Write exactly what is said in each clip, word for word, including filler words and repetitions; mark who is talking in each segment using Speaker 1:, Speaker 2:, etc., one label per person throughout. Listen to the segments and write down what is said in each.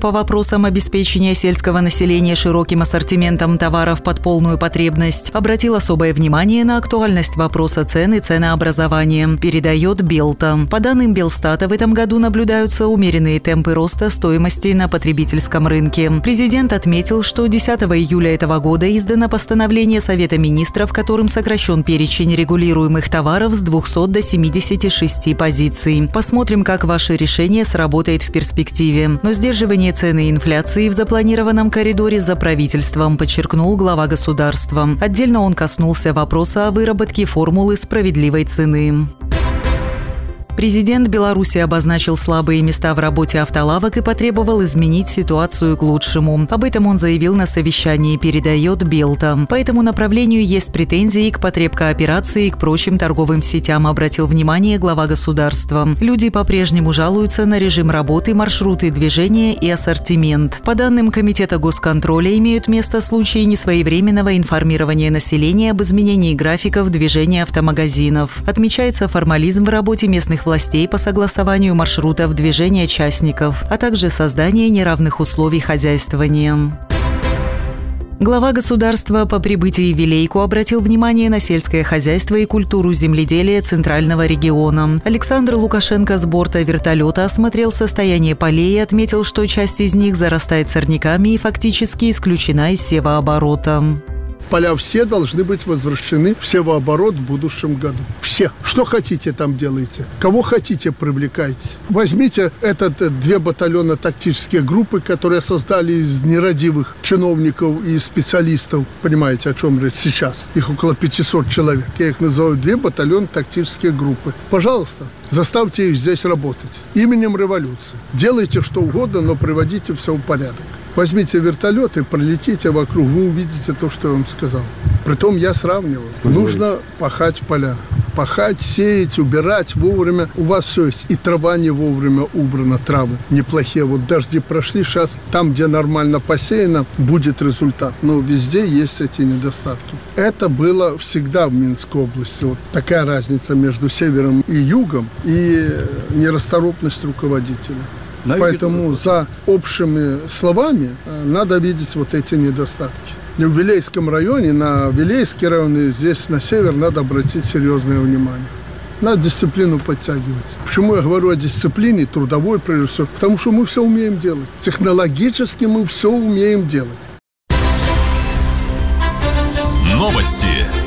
Speaker 1: по вопросам обеспечения сельского населения широким ассортиментом товаров под полную потребность, обратил особое внимание на актуальность вопроса цен и ценообразования, передает Белта. По данным Белстата, в этом году наблюдаются умеренные темпы роста стоимости на потребительском рынке. Президент отметил, что десятого июля этого года издано постановление Совета министров, которым сокращен перечень регулируемых товаров с двухсот до семидесяти шести позиций. Посмотрим, как ваше решение сработает в перспективе. Но сдерживание цены и инфляции в запланированном коридоре за правительством, подчеркнул глава государства. Отдельно он коснулся вопроса о выработке формулы справедливой цены. Президент Беларуси обозначил слабые места в работе автолавок и потребовал изменить ситуацию к лучшему. Об этом он заявил на совещании, передает Белта. По этому направлению есть претензии к потребкооперации и к прочим торговым сетям, обратил внимание глава государства. Люди по-прежнему жалуются на режим работы, маршруты движения и ассортимент. По данным Комитета госконтроля, имеют место случаи несвоевременного информирования населения об изменении графиков движения автомагазинов. Отмечается формализм в работе местных властей по согласованию маршрутов движения частников, а также создание неравных условий хозяйствования. Глава государства по прибытии в Вилейку обратил внимание на сельское хозяйство и культуру земледелия Центрального региона. Александр Лукашенко с борта вертолета осмотрел состояние полей и отметил, что часть из них зарастает сорняками и фактически исключена из севооборота.
Speaker 2: Поля все должны быть возвращены в севооборот в будущем году. Все. Что хотите, там делайте. Кого хотите, привлекайте. Возьмите этот две батальона тактических группы, которые создали из нерадивых чиновников и специалистов. Понимаете, о чем речь сейчас? Их около пятисот человек. Я их называю две батальона тактических группы. Пожалуйста, заставьте их здесь работать. Именем революции. Делайте что угодно, но приводите все в порядок. Возьмите вертолет и пролетите вокруг, вы увидите то, что я вам сказал. Притом я сравниваю. Вы Нужно говорите. пахать поля. Пахать, сеять, убирать вовремя. У вас все есть. И трава не вовремя убрана, травы неплохие. Вот дожди прошли, сейчас там, где нормально посеяно, будет результат. Но везде есть эти недостатки. Это было всегда в Минской области. Вот такая разница между севером и югом и нерасторопность руководителя. Поэтому за общими словами надо видеть вот эти недостатки. В Вилейском районе, на Вилейский район и здесь на север надо обратить серьезное внимание. Надо дисциплину подтягивать. Почему я говорю о дисциплине, трудовой прежде всего? Потому что мы все умеем делать. Технологически мы все умеем делать.
Speaker 3: Новости.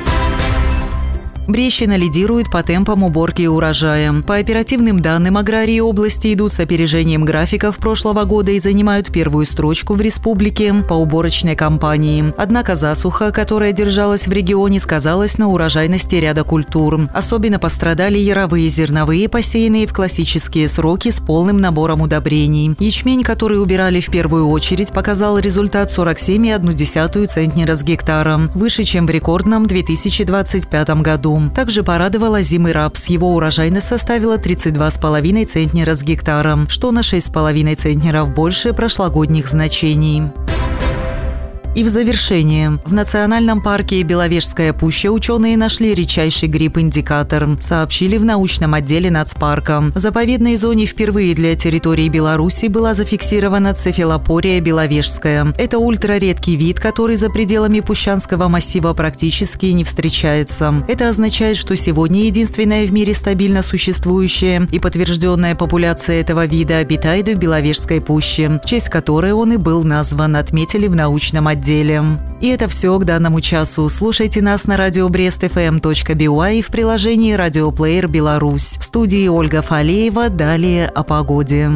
Speaker 1: Брещина лидирует по темпам уборки урожая. По оперативным данным, аграрии области идут с опережением графиков прошлого года и занимают первую строчку в республике по уборочной кампании. Однако засуха, которая держалась в регионе, сказалась на урожайности ряда культур. Особенно пострадали яровые зерновые, посеянные в классические сроки с полным набором удобрений. Ячмень, который убирали в первую очередь, показал результат сорок семь целых одну десятую центнера с гектара, выше, чем в рекордном две тысячи двадцать пятом году. Также порадовал озимый рапс. Его урожайность составила тридцать два целых пять десятых центнера с гектара, что на шесть целых пять десятых центнеров больше прошлогодних значений. И в завершение. В национальном парке Беловежская пуща ученые нашли редчайший гриб-индикатор, сообщили в научном отделе нацпарка. В заповедной зоне впервые для территории Беларуси была зафиксирована цефалопория беловежская. Это ультраредкий вид, который за пределами Пущанского массива практически не встречается. Это означает, что сегодня единственная в мире стабильно существующая и подтвержденная популяция этого вида обитает в Беловежской пуще, в честь которой он и был назван, отметили в научном отделе. И это все к данному часу. Слушайте нас на радио брест эф эм точка би уай и в приложении «Радиоплеер Беларусь». В студии Ольга Фалеева. Далее о погоде.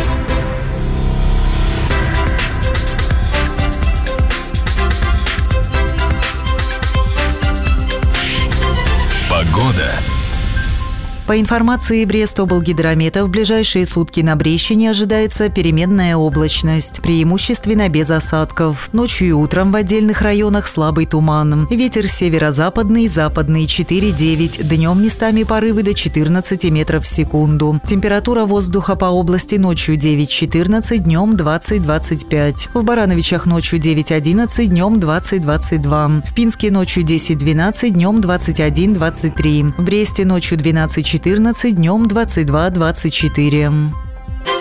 Speaker 3: Погода.
Speaker 1: По информации Брестоблгидромета, в ближайшие сутки на Брещине ожидается переменная облачность, преимущественно без осадков. Ночью и утром в отдельных районах слабый туман. Ветер северо-западный, западный четыре-девять. Днем местами порывы до четырнадцати метров в секунду. Температура воздуха по области ночью девять-четырнадцать, днем двадцать-двадцать пять. В Барановичах ночью девять-одиннадцать, днем двадцать-двадцать два. В Пинске ночью десять-двенадцать, днем двадцать один-двадцать три. В Бресте ночью двенадцать-четырнадцать, днем двадцать два-двадцать четыре.